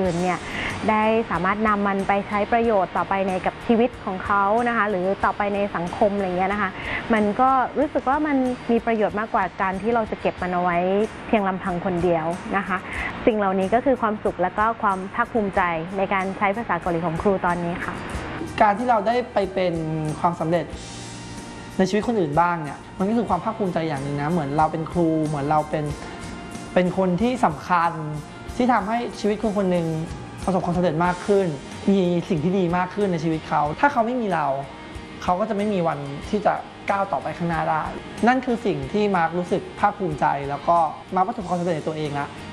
อื่นเนี่ยได้สามารถนำมันไปใช้ประโยชน์ต่อไปในกับชีวิตของเขานะคะหรือต่อไปในสังคมอะไรเงี้ยนะคะมันก็รู้สึกว่ามันมีประโยชน์มากกว่าการที่เราจะเก็บมันเอาไว้เพียงลำพังคนเดียวนะคะสิ่งเหล่านี้ก็คือความสุขและก็ความภาคภูมิใจในการใช้ภาษาเกาหลีของครูตอนนี้ค่ะการที่เราได้ไปเป็นความสำเร็จในชีวิตคนอื่นบ้างเนี่ยมันก็คือความภาคภูมิใจอย่างหนึ่งนะเหมือนเราเป็นครูเหมือนเราเป็นคนที่สำคัญที่ทำให้ชีวิตคนคนหนึ่งประสบความสำเร็จมากขึ้นมีสิ่งที่ดีมากขึ้นในชีวิตเขาถ้าเขาไม่มีเราเขาก็จะไม่มีวันที่จะก้าวต่อไปข้างหน้าได้นั่นคือสิ่งที่มาร์ครู้สึกภาคภูมิใจแล้วก็มาร์คประสบความสำเร็จในตัวเองละ